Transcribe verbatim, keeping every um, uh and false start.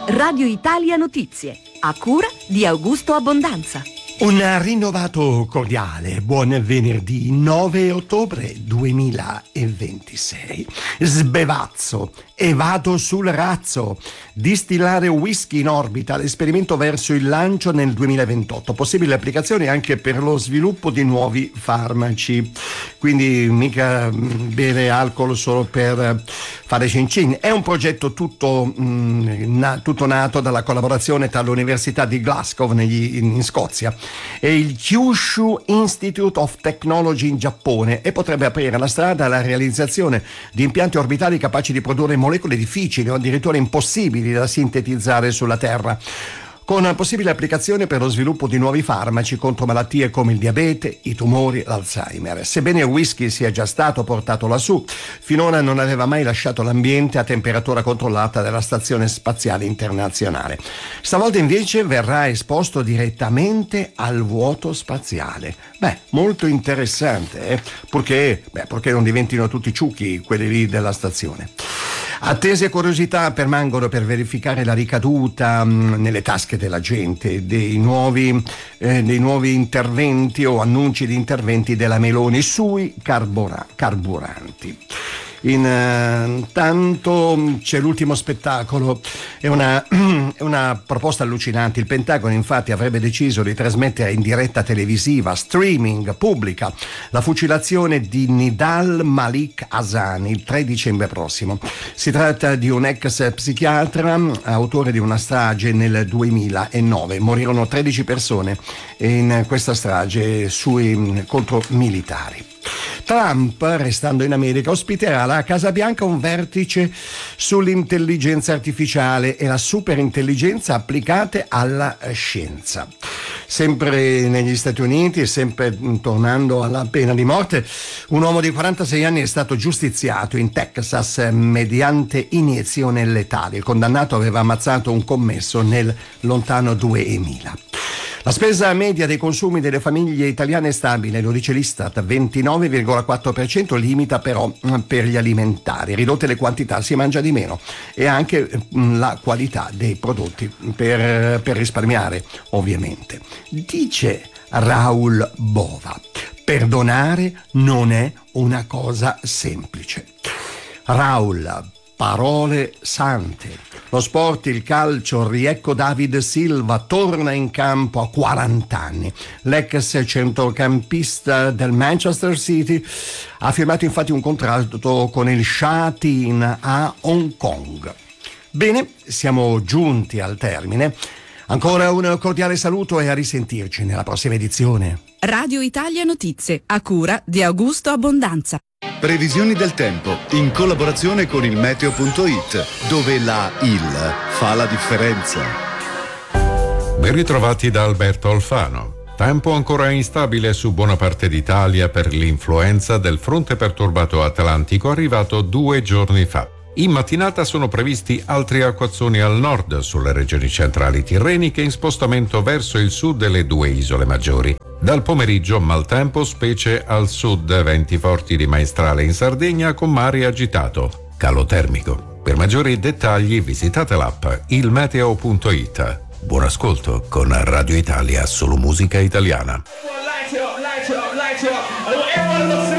Radio Italia Notizie, a cura di Augusto Abbondanza. Un rinnovato cordiale buon venerdì nove ottobre duemilaventisei. Sbevazzo e vado sul razzo. Distillare whisky in orbita, l'esperimento verso il lancio nel duemilaventotto. Possibili applicazioni anche per lo sviluppo di nuovi farmaci. Quindi mica bere alcol solo per fare cin cin. È un progetto tutto, mh, na, tutto nato dalla collaborazione tra l'Università di Glasgow negli, in Scozia e il Kyushu Institute of Technology in Giappone, e potrebbe aprire la strada alla realizzazione di impianti orbitali capaci di produrre molecole difficili o addirittura impossibili da sintetizzare sulla Terra, con possibile applicazione per lo sviluppo di nuovi farmaci contro malattie come il diabete, i tumori, l'Alzheimer. Sebbene il whisky sia già stato portato lassù, finora non aveva mai lasciato l'ambiente a temperatura controllata della Stazione Spaziale Internazionale. Stavolta invece verrà esposto direttamente al vuoto spaziale. Beh, molto interessante, eh? Purché, beh, purché non diventino tutti ciuchi quelli lì della stazione. Attese e curiosità permangono per verificare la ricaduta mh, nelle tasche della gente dei nuovi, eh, dei nuovi interventi o annunci di interventi della Meloni sui carbura- carburanti. Intanto c'è l'ultimo spettacolo, è una, è una proposta allucinante. Il Pentagono infatti avrebbe deciso di trasmettere in diretta televisiva, streaming, pubblica, la fucilazione di Nidal Malik Hasani il tre dicembre prossimo. Si tratta di un ex psichiatra, autore di una strage nel duemilanove. Morirono tredici persone in questa strage sui, contro militari. Trump, restando in America, ospiterà alla Casa Bianca un vertice sull'intelligenza artificiale e la superintelligenza applicate alla scienza. Sempre negli Stati Uniti, sempre tornando alla pena di morte, un uomo di quarantasei anni è stato giustiziato in Texas mediante iniezione letale. Il condannato aveva ammazzato un commesso nel lontano duemila. La spesa media dei consumi delle famiglie italiane è stabile, lo dice l'Istat, ventinove virgola quattro per cento, limita però per gli alimentari. Ridotte le quantità si mangia di meno, e anche la qualità dei prodotti per, per risparmiare, ovviamente. Dice Raul Bova, perdonare non è una cosa semplice. Raul, parole sante. Lo sport, il calcio, riecco David Silva, torna in campo a quaranta anni. L'ex centrocampista del Manchester City ha firmato infatti un contratto con il Sha Tin a Hong Kong. Bene, siamo giunti al termine. Ancora un cordiale saluto e a risentirci nella prossima edizione. Radio Italia Notizie, a cura di Augusto Abbondanza. Previsioni del tempo in collaborazione con il meteo punto it, dove la il fa la differenza. Ben ritrovati da Alberto Alfano. Tempo ancora instabile su buona parte d'Italia per l'influenza del fronte perturbato atlantico arrivato due giorni fa. In mattinata sono previsti altri acquazzoni al nord sulle regioni centrali tirreniche in spostamento verso il sud delle due isole maggiori. Dal pomeriggio maltempo specie al sud, venti forti di maestrale in Sardegna con mare agitato, calo termico. Per maggiori dettagli visitate l'app il meteo punto it. Buon ascolto con Radio Italia, solo musica italiana.